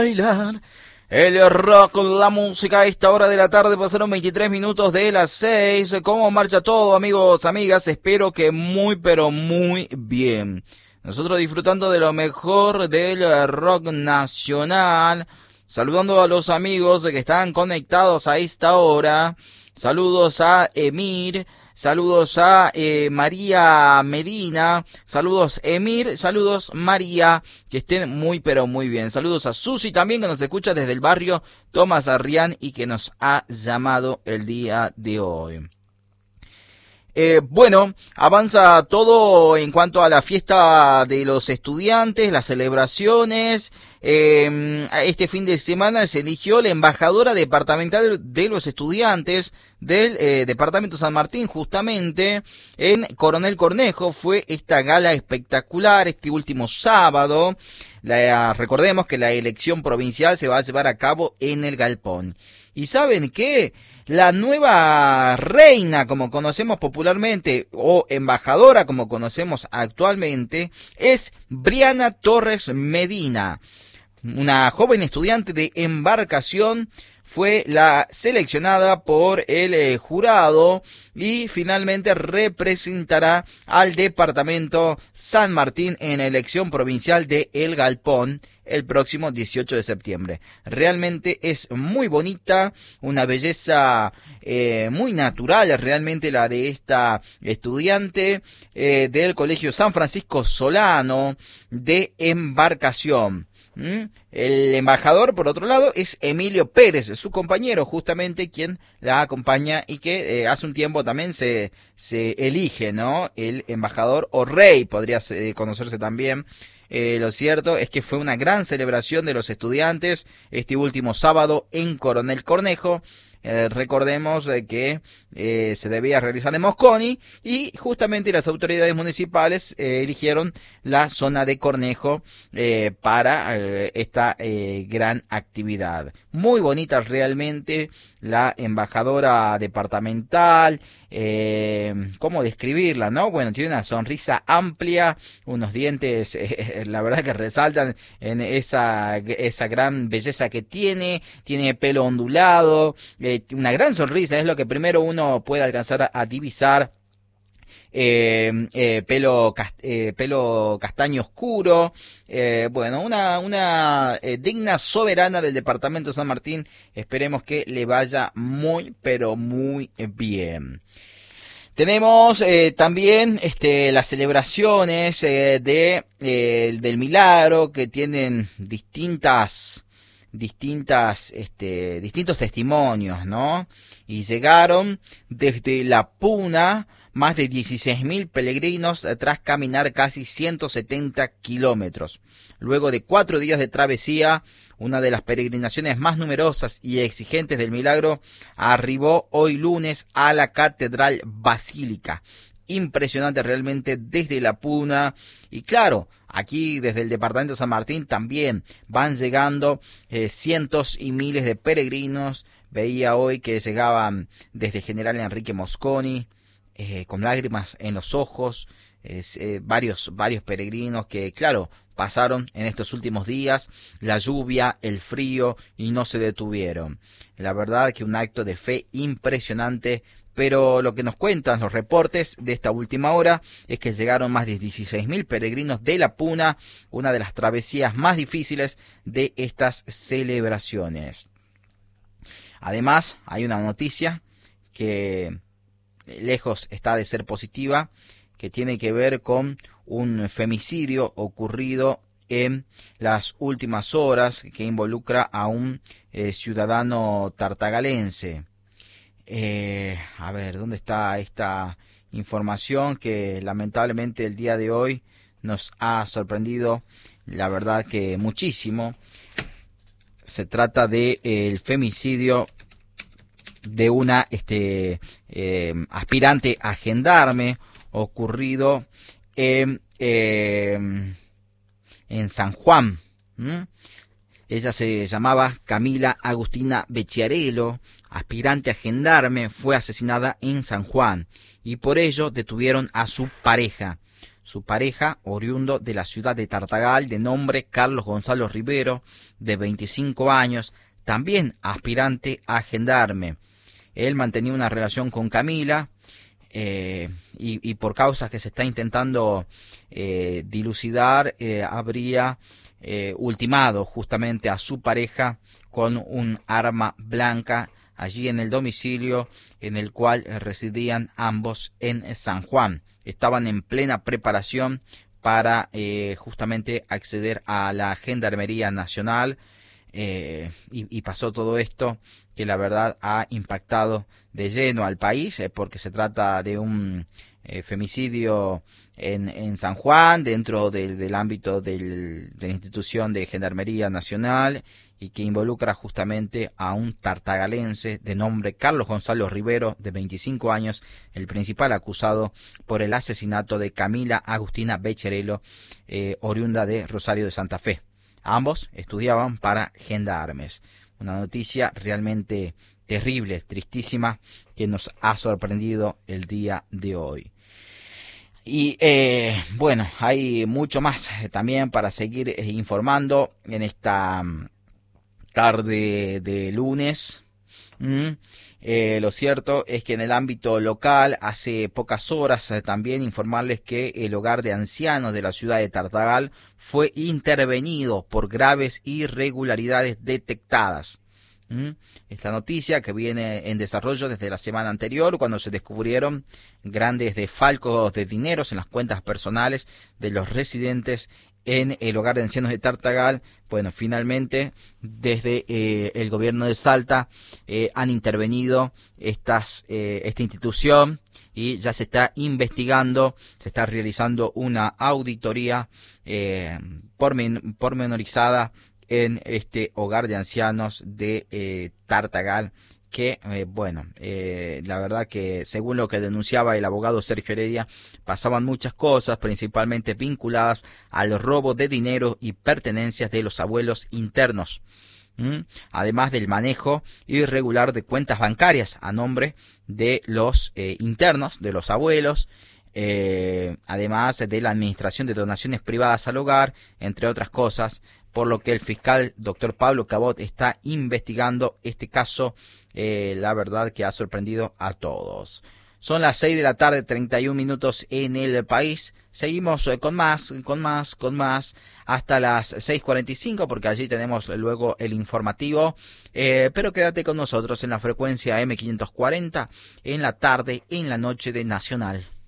Bailar el rock, la música a esta hora de la tarde. Pasaron 23 minutos de las 6. ¿Cómo marcha todo, amigos, amigas? Espero que muy, pero muy bien. Nosotros disfrutando de lo mejor del rock nacional. Saludando a los amigos que están conectados a esta hora. Saludos a Emir, saludos a María Medina, saludos Emir, saludos María, que estén muy pero muy bien. Saludos a Susi también, que nos escucha desde el barrio Tomás Arrián y que nos ha llamado el día de hoy. Bueno, avanza todo en cuanto a la fiesta de los estudiantes, las celebraciones. Este fin de semana se eligió la embajadora departamental de los estudiantes del departamento San Martín, justamente en Coronel Cornejo. Fue esta gala espectacular este último sábado. Recordemos que la elección provincial se va a llevar a cabo en el Galpón. ¿Y saben qué? La nueva reina, como conocemos popularmente, o embajadora, como conocemos actualmente, es Briana Torres Medina. Una joven estudiante de embarcación fue la seleccionada por el jurado y finalmente representará al departamento San Martín en la elección provincial de El Galpón el próximo 18 de septiembre. Realmente es muy bonita, una belleza muy natural, realmente la de esta estudiante del Colegio San Francisco Solano de embarcación. El embajador, por otro lado, es Emilio Pérez, su compañero, justamente quien la acompaña y que hace un tiempo también se elige, ¿no? El embajador o rey, podría conocerse también. Lo cierto es que fue una gran celebración de los estudiantes este último sábado en Coronel Cornejo. Recordemos que se debía realizar en Mosconi y justamente las autoridades municipales eligieron la zona de Cornejo para esta gran actividad. Muy bonita realmente la embajadora departamental. ¿Cómo describirla, no? Bueno, tiene una sonrisa amplia, unos dientes, la verdad que resaltan en esa gran belleza que tiene pelo ondulado, una gran sonrisa, es lo que primero uno puede alcanzar a divisar. Pelo castaño oscuro, bueno, una digna soberana del departamento de San Martín. Esperemos que le vaya muy pero muy bien. Tenemos también las celebraciones del milagro, que tienen distintos testimonios, ¿no? Y llegaron desde La Puna más de 16.000 peregrinos tras caminar casi 170 kilómetros. Luego de 4 días de travesía, una de las peregrinaciones más numerosas y exigentes del milagro arribó hoy lunes a la Catedral Basílica. Impresionante realmente desde La Puna. Y claro, aquí desde el departamento de San Martín también van llegando cientos y miles de peregrinos. Veía hoy que llegaban desde General Enrique Mosconi, con lágrimas en los ojos, varios peregrinos que, claro, pasaron en estos últimos días la lluvia, el frío y no se detuvieron. La verdad que un acto de fe impresionante, pero lo que nos cuentan los reportes de esta última hora es que llegaron más de 16.000 peregrinos de La Puna, una de las travesías más difíciles de estas celebraciones. Además, hay una noticia que lejos está de ser positiva, que tiene que ver con un femicidio ocurrido en las últimas horas que involucra a un ciudadano tartagalense. A ver, ¿dónde está esta información que lamentablemente el día de hoy nos ha sorprendido? La verdad que muchísimo. Se trata de el femicidio de una aspirante a gendarme ocurrido en San Juan. Ella se llamaba Camila Agustina Becciarello, aspirante a gendarme, fue asesinada en San Juan y por ello detuvieron a su pareja. su pareja, oriundo de la ciudad de Tartagal, de nombre Carlos Gonzalo Rivero, de 25 años, también aspirante a gendarme. Él mantenía una relación con Camila y por causas que se está intentando dilucidar, habría ultimado justamente a su pareja con un arma blanca allí en el domicilio en el cual residían ambos en San Juan. Estaban en plena preparación para justamente acceder a la Gendarmería Nacional y pasó todo esto que la verdad ha impactado de lleno al país porque se trata de un femicidio en San Juan dentro del ámbito de la institución de Gendarmería Nacional y que involucra justamente a un tartagalense de nombre Carlos Gonzalo Rivero, de 25 años, el principal acusado por el asesinato de Camila Agustina Becherelo, oriunda de Rosario de Santa Fe. Ambos estudiaban para gendarmes. Una noticia realmente terrible, tristísima, que nos ha sorprendido el día de hoy. Y bueno, hay mucho más también para seguir informando en esta tarde de lunes. Lo cierto es que en el ámbito local, hace pocas horas también informarles que el hogar de ancianos de la ciudad de Tartagal fue intervenido por graves irregularidades detectadas. Esta noticia que viene en desarrollo desde la semana anterior, cuando se descubrieron grandes desfalcos de dineros en las cuentas personales de los residentes en el hogar de ancianos de Tartagal. Bueno, finalmente desde el gobierno de Salta han intervenido esta institución y ya se está investigando, se está realizando una auditoría pormenorizada en este hogar de ancianos de Tartagal, que, la verdad que según lo que denunciaba el abogado Sergio Heredia, pasaban muchas cosas, principalmente vinculadas al robo de dinero y pertenencias de los abuelos internos, además del manejo irregular de cuentas bancarias a nombre de los internos, de los abuelos, además de la administración de donaciones privadas al hogar, entre otras cosas, por lo que el fiscal doctor Pablo Cabot está investigando este caso, la verdad que ha sorprendido a todos. Son las 6 de la tarde, 31 minutos en el país. Seguimos con más, hasta las 6:45, porque allí tenemos luego el informativo. Pero quédate con nosotros en la frecuencia M540, en la tarde, en la noche de Nacional.